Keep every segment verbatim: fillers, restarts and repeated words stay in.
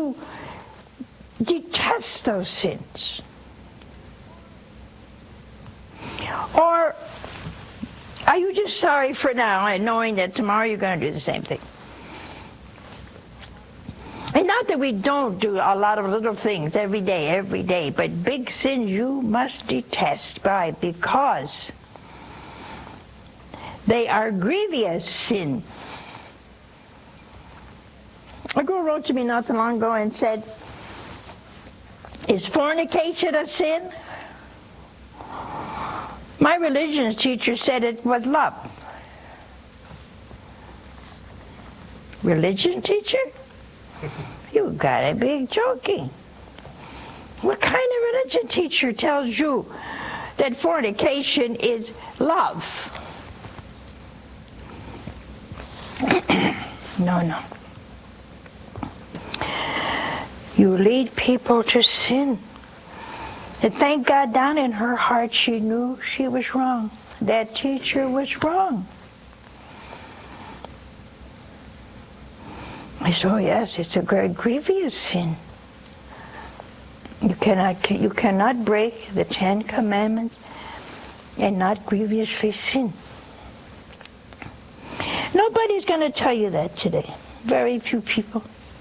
you detest those sins? Or are you just sorry for now and knowing that tomorrow you're going to do the same thing? And not that we don't do a lot of little things every day, every day, but big sins you must detest. Why? Because they are grievous sin. A girl wrote to me not too long ago and said, is fornication a sin? My religion teacher said it was love. Religion teacher? You gotta be joking. What kind of religion teacher tells you that fornication is love? No, no. You lead people to sin. And thank God down in her heart she knew she was wrong. That teacher was wrong. I said, oh yes, it's a very grievous sin. You cannot, you cannot break the Ten Commandments and not grievously sin. Nobody's going to tell you that today. Very few people.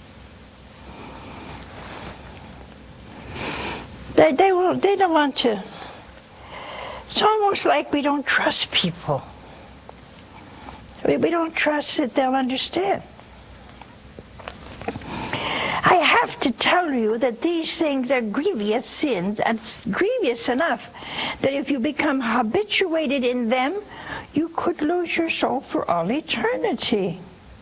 They, they, will, they don't want to. It's almost like we don't trust people. We, we don't trust that they'll understand. I have to tell you that these things are grievous sins, and grievous enough that if you become habituated in them, you could lose your soul for all eternity.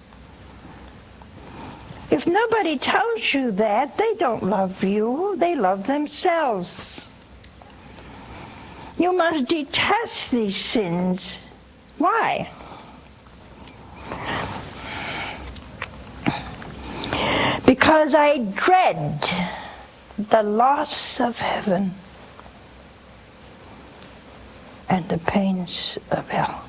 If nobody tells you that, they don't love you, they love themselves. You must detest these sins. Why? Because I dread the loss of heaven and the pains of hell.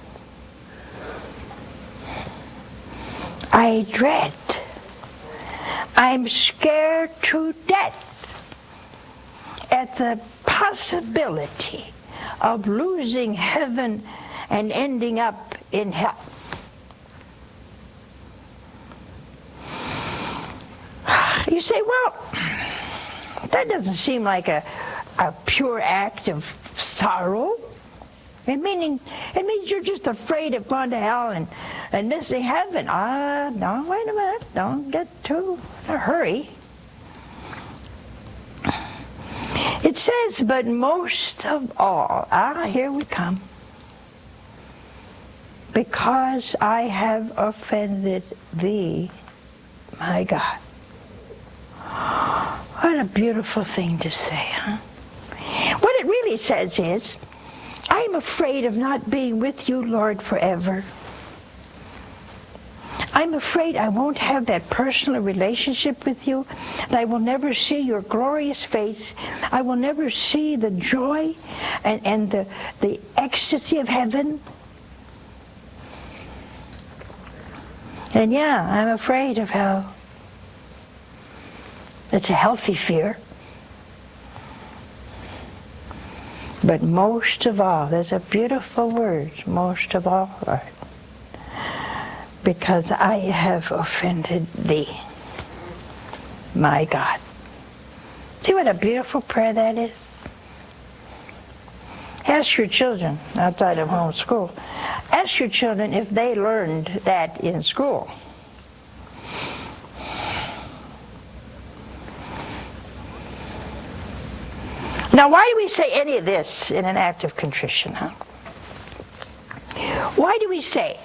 I dread. I'm scared to death at the possibility of losing heaven and ending up in hell. You say, well, that doesn't seem like a, a pure act of sorrow. It, meaning, it means you're just afraid of going to hell and, and missing heaven. Ah, uh, no, wait a minute. Don't get too in a hurry. It says, but most of all, ah, here we come. Because I have offended thee, my God. What a beautiful thing to say, huh? What it really says is, I'm afraid of not being with you, Lord, forever. I'm afraid I won't have that personal relationship with you, that I will never see your glorious face. I will never see the joy and, and the, the ecstasy of heaven. And yeah, I'm afraid of hell. It's a healthy fear. But most of all, there's a beautiful word, most of all, Lord, because I have offended thee, my God. See what a beautiful prayer that is? Ask your children outside of home school. Ask your children if they learned that in school. Now, why do we say any of this in an act of contrition, huh? Why do we say,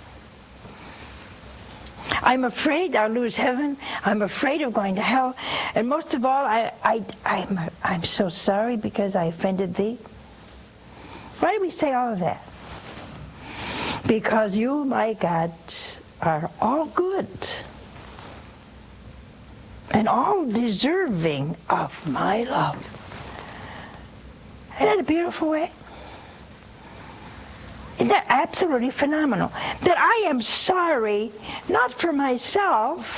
I'm afraid I'll lose heaven, I'm afraid of going to hell, and most of all, I, I, I'm, I'm so sorry because I offended thee? Why do we say all of that? Because you, my God, are all good and all deserving of my love. Isn't that a beautiful way? Isn't that absolutely phenomenal? That I am sorry, not for myself,